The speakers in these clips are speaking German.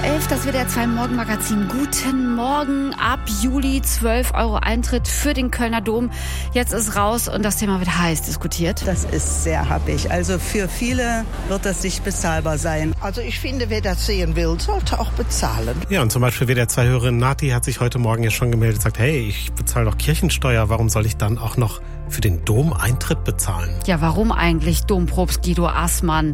11:11, das WDR 2 Morgenmagazin. Guten Morgen. Ab Juli 12 € Eintritt für den Kölner Dom. Jetzt ist raus und das Thema wird heiß diskutiert. Das ist sehr happig. Also für viele wird das nicht bezahlbar sein. Also ich finde, wer das sehen will, sollte auch bezahlen. Ja, und zum Beispiel WDR 2-Hörerin Nati hat sich heute Morgen ja schon gemeldet und sagt, hey, ich bezahle doch Kirchensteuer, warum soll ich dann auch noch für den Dom Eintritt bezahlen? Ja, warum eigentlich? Dompropst Guido Assmann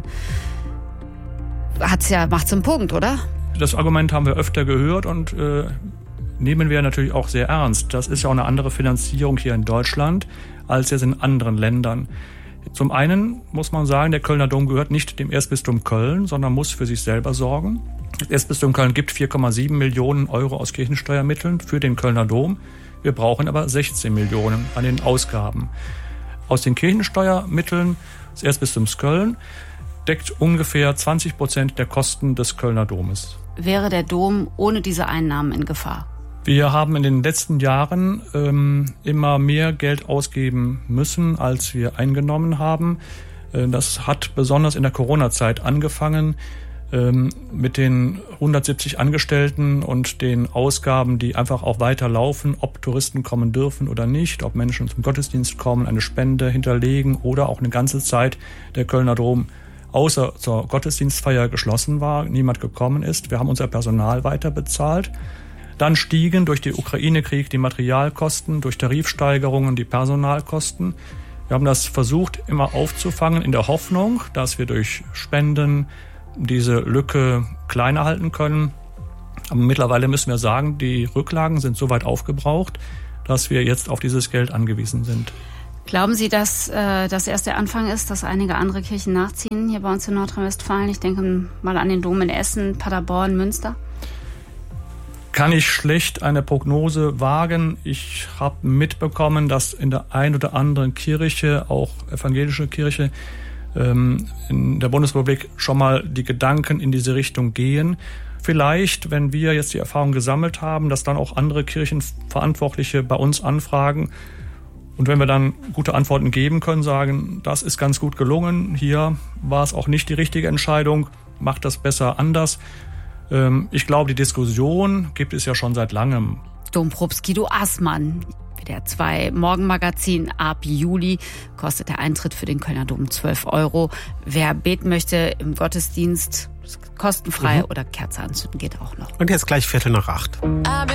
macht's einen Punkt, oder? Das Argument haben wir öfter gehört und nehmen wir natürlich auch sehr ernst. Das ist ja auch eine andere Finanzierung hier in Deutschland als jetzt in anderen Ländern. Zum einen muss man sagen, der Kölner Dom gehört nicht dem Erzbistum Köln, sondern muss für sich selber sorgen. Das Erzbistum Köln gibt 4,7 Millionen € aus Kirchensteuermitteln für den Kölner Dom. Wir brauchen aber 16 Millionen an den Ausgaben. Aus den Kirchensteuermitteln des Erzbistums Köln deckt ungefähr 20% der Kosten des Kölner Domes. Wäre der Dom ohne diese Einnahmen in Gefahr? Wir haben in den letzten Jahren immer mehr Geld ausgeben müssen, als wir eingenommen haben. Das hat besonders in der Corona-Zeit angefangen mit den 170 Angestellten und den Ausgaben, die einfach auch weiterlaufen, ob Touristen kommen dürfen oder nicht, ob Menschen zum Gottesdienst kommen, eine Spende hinterlegen oder auch eine ganze Zeit der Kölner Dom außer zur Gottesdienstfeier geschlossen war, niemand gekommen ist. Wir haben unser Personal weiter bezahlt. Dann stiegen durch den Ukraine-Krieg die Materialkosten, durch Tarifsteigerungen die Personalkosten. Wir haben das versucht immer aufzufangen in der Hoffnung, dass wir durch Spenden diese Lücke kleiner halten können. Aber mittlerweile müssen wir sagen, die Rücklagen sind so weit aufgebraucht, dass wir jetzt auf dieses Geld angewiesen sind. Glauben Sie, dass das erst der Anfang ist, dass einige andere Kirchen nachziehen hier bei uns in Nordrhein-Westfalen? Ich denke mal an den Dom in Essen, Paderborn, Münster. Kann ich schlecht eine Prognose wagen. Ich habe mitbekommen, dass in der ein oder anderen Kirche, auch evangelische Kirche, in der Bundesrepublik schon mal die Gedanken in diese Richtung gehen. Vielleicht, wenn wir jetzt die Erfahrung gesammelt haben, dass dann auch andere Kirchenverantwortliche bei uns anfragen und wenn wir dann gute Antworten geben können, sagen, das ist ganz gut gelungen, hier war es auch nicht die richtige Entscheidung, macht das besser anders. Ich glaube, die Diskussion gibt es ja schon seit langem. Dompropst Guido Assmann. WDR 2 Morgenmagazin. Ab Juli kostet der Eintritt für den Kölner Dom 12 €. Wer beten möchte im Gottesdienst, kostenfrei oder Kerze anzünden geht auch noch. Und jetzt gleich 7:45.